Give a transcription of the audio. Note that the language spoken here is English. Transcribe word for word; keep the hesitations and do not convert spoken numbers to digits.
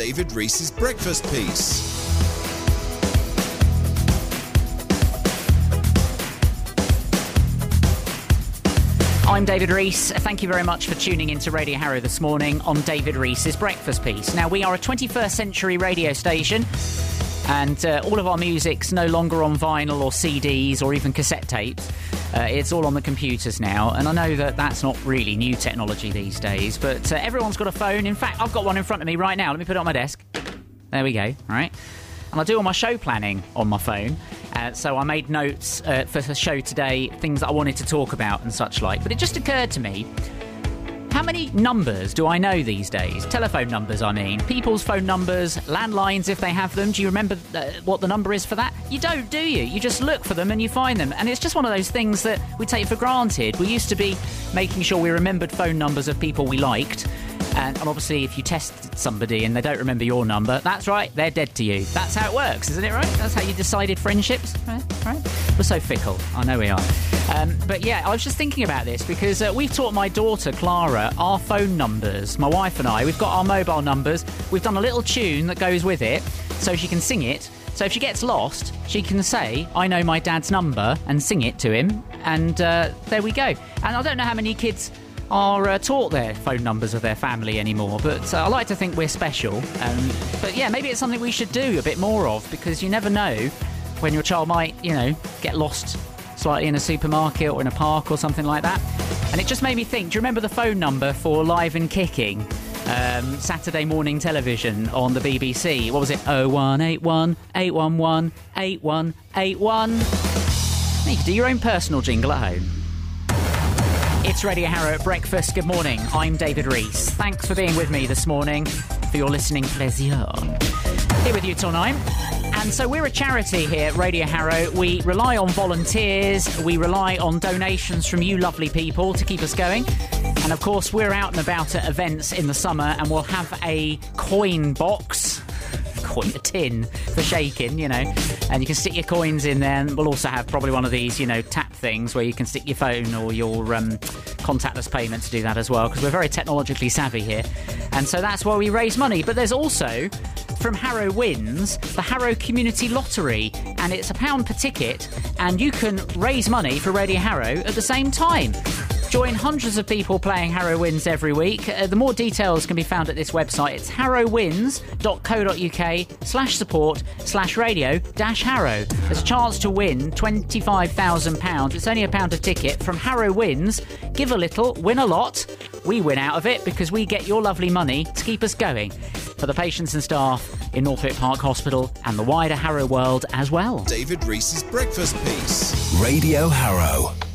David Rees's breakfast piece. I'm David Rees. Thank you very much for tuning into Radio Harrow this morning on David Rees's breakfast piece. Now, we are a twenty-first century radio station, and uh, all of our music's no longer on vinyl or C Ds or even cassette tapes. Uh, it's all on the computers now, and I know that that's not really new technology these days, but uh, everyone's got a phone. In fact, I've got one in front of me right now. Let me put it on my desk. There we go, all right? And I do all my show planning on my phone, uh, so I made notes uh, for the show today, things that I wanted to talk about and such like. But it just occurred to me, how many numbers do I know these days? Telephone numbers, I mean. People's phone numbers, landlines if they have them. Do you remember uh, what the number is for that? You don't, do you? You just look for them and you find them. And it's just one of those things that we take for granted. We used to be making sure we remembered phone numbers of people we liked. And, and obviously, if you test somebody and they don't remember your number, that's right, they're dead to you. That's how it works, isn't it, right? That's how you decided friendships, right? right? We're so fickle. I know we are. Um, but yeah, I was just thinking about this because uh, we've taught my daughter, Clara, our phone numbers. My wife and I, we've got our mobile numbers. We've done a little tune that goes with it so she can sing it. So if she gets lost, she can say, I know my dad's number, and sing it to him. And uh, there we go. And I don't know how many kids are uh, taught their phone numbers of their family anymore, but uh, I like to think we're special. Um, but yeah, maybe it's something we should do a bit more of, because you never know when your child might, you know, get lost slightly in a supermarket or in a park or something like that. And it just made me think, do you remember the phone number for Live and Kicking? Um, Saturday morning television on the B B C. What was it? oh one eight one, eight one one, eight one eight one. You can do your own personal jingle at home. It's Radio Harrow at breakfast. Good morning. I'm David Rees. Thanks for being with me this morning, for your listening pleasure. Here with you till nine. And so we're a charity here at Radio Harrow. We rely on volunteers. We rely on donations from you lovely people to keep us going. And of course, we're out and about at events in the summer, and we'll have a coin box. Coin, a tin for shaking, you know, and you can stick your coins in there. And we'll also have probably one of these, you know, tap things where you can stick your phone or your um, contactless payment to do that as well, because we're very technologically savvy here. And so that's why we raise money. But there's also, from Harrow Wins, the Harrow Community Lottery, and it's a pound per ticket, and you can raise money for Radio Harrow at the same time. Join hundreds of people playing Harrow Wins every week. Uh, the more details can be found at this website. It's harrowwins.co.uk slash support slash radio dash Harrow. There's a chance to win twenty-five thousand pounds. It's only a pound a ticket from Harrow Wins. Give a little, win a lot. We win out of it because we get your lovely money to keep us going. For the patients and staff in Northwick Park Hospital and the wider Harrow world as well. David Rees's breakfast piece. Radio Harrow.